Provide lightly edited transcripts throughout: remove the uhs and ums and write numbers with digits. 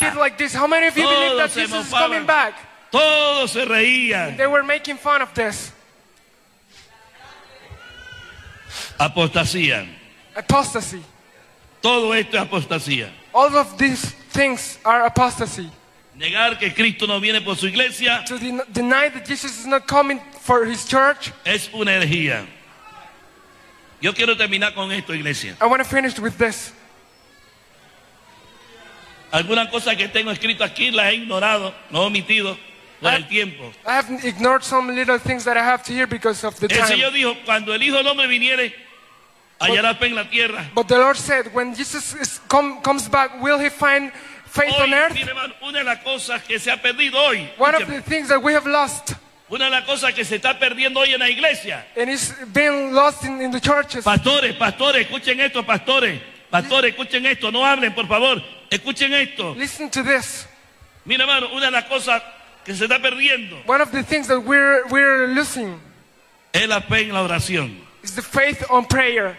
did like this. How many of you believe that Todos se Jesus is mofaban. coming back? Todos se reían. They were making fun of this. Apostasía. Apostasy. Todo esto es apostasía. All of these things are apostasy. Negar que Cristo no viene por su iglesia To deny that Jesus is not coming for his church. es una herejía. Yo quiero terminar con esto, iglesia. I want to finish with this. Algunas cosas que tengo escrito aquí las he ignorado, no he omitido por el tiempo. I have ignored some little things that I have to hear because of the El time. Señor dijo, cuando el Hijo del Hombre viniere, hallará fe en la tierra. But the Lord said, when Jesus comes back, will he find faith Hoy, on earth? mire, hermano, una de las cosas que se ha perdido hoy, One of escúcheme, the things that we have lost, una de las cosas que se está perdiendo hoy en la iglesia. and is being lost in the churches. Pastores, escuchen esto, pastores, escuchen esto, no hablen, por favor, escuchen esto. Listen to this. Mira, hermano, una de las cosas que se está perdiendo One of the things that we're losing es la fe en la oración. is the faith on prayer.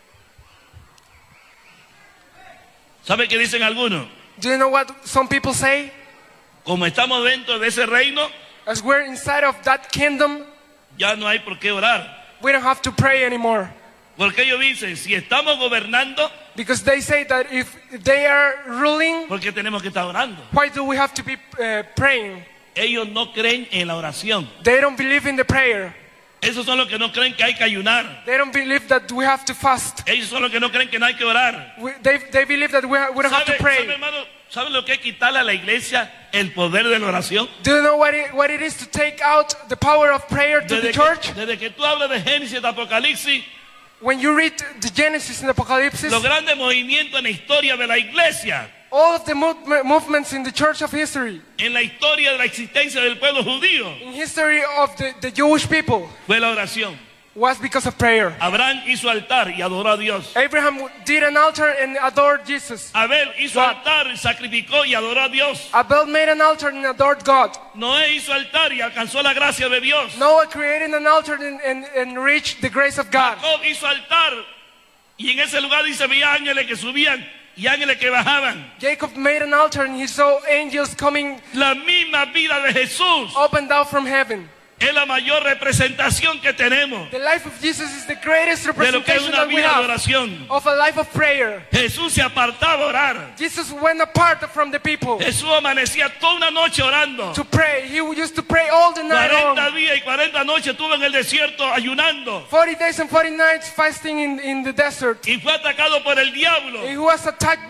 ¿Sabe qué dicen algunos? Do you know what some people say? Como estamos dentro de ese reino, As we're inside of that kingdom, ya no hay por qué orar. we don't have to pray anymore. Porque ellos dicen, si estamos gobernando, Because they say that if they are ruling, ¿por qué tenemos que estar orando? why do we have to be praying? Ellos no creen en la oración. They don't believe in the prayer. Esos son los que no creen que hay que ayunar. They don't believe that we have to fast. Ellos son los que no creen que no hay que orar. They believe that we don't have to ¿Sabe, pray. hermano? ¿Sabe lo que es quitarle a la iglesia el poder de la oración? Do you know what it is to take out the power of prayer to the church? Desde que tú hablas de Génesis, de Apocalipsis, When you read the Genesis and Apocalypse, los grandes movimientos en la historia de la iglesia, all of the movements in the church of history, en la historia de la existencia del pueblo judío, in history of the Jewish people, fue la oración. was because of prayer. Abraham hizo altar y adoró a Dios. Abraham did an altar and adored Jesus. Abel hizo God. altar y sacrificó y adoró a Dios. Abel made an altar and adored God. Noé hizo altar y alcanzó la gracia de Dios. Noah created an altar and reached the grace of God. Jacob hizo altar y en ese lugar dice había ángeles que subían y ángeles que bajaban. Jacob made an altar and he saw angels coming La misma vida de Jesús up and down from heaven. es la mayor representación que tenemos The life of Jesus is the greatest de lo que es representation una that we vida de have oración. of a life of prayer. Jesús se apartaba a orar. Jesus went apart from the people Jesús amanecía toda una noche orando. to pray. He used to pray all the night 40 long. días y 40 noches estuvo en el desierto ayunando 40 days and 40 nights fasting in the desert. y fue atacado por el diablo. He was attacked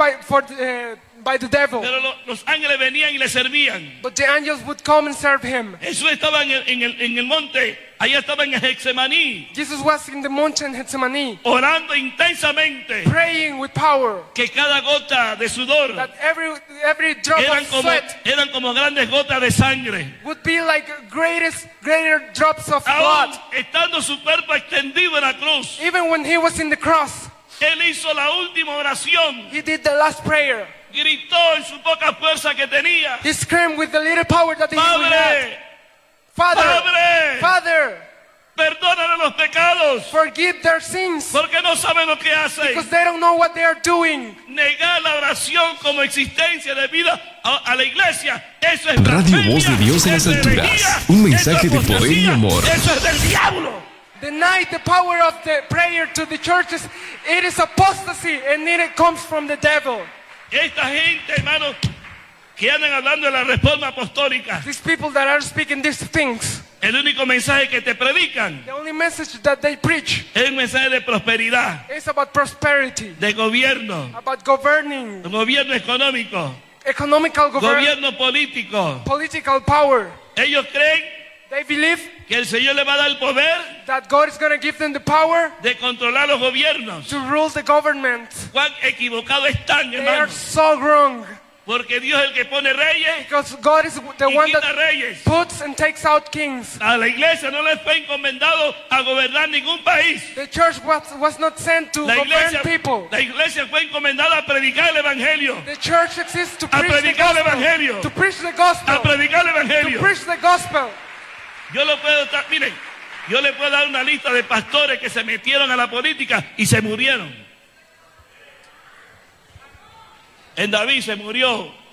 by the devil. Pero los ángeles venían y le servían. But the angels would come and serve him. Jesús estaba en el monte, allá estaba en Getsemaní, Jesus was in the mountain Gethsemane, orando intensamente, praying with power. que cada gota de sudor That every drop of sweat eran como grandes gotas de sangre. would be like greater drops of Aún blood. estando su cuerpo extendido en la cruz, Even when he was in the cross, él hizo la última oración, he did the last prayer. gritó en su poca fuerza que tenía: He screamed with the little power that he had. Padre, Father, Padre, Father, perdónale los pecados, forgive their sins porque no saben lo que hacen. because they don't know what they are doing. Negar la oración como existencia de vida a la iglesia, eso es Radio blasfemia, Voz de Dios en las es herejía, alturas. Un mensaje eso es de poder y apostasía, amor. Eso es del diablo. Deny the power of the prayer to the churches. It is apostasy and it comes from the devil. Esta gente, hermano, que andan hablando de la reforma apostólica, These people that are speaking these things, el único mensaje que te predican the only message that they preach es un mensaje de prosperidad, is about prosperity, de gobierno, about governing, gobierno económico, economical gobierno político. political power. Ellos creen They believe que el Señor les va a dar el poder that God is going to give them the power de controlar los gobiernos. to rule the government. Cuán equivocados están, They are hermano, so wrong porque Dios es el que pone reyes because God is the y one quita that reyes. puts and takes out kings. A la iglesia no les fue encomendado a gobernar ningún país. The church was not sent to La govern people. iglesia fue encomendada a predicar el evangelio. The church exists to A preach the predicar el gospel. evangelio. To preach the A gospel. predicar el To evangelio. preach the gospel. Yo le puedo dar una lista de pastores que se metieron a la política y se murieron. En David se murió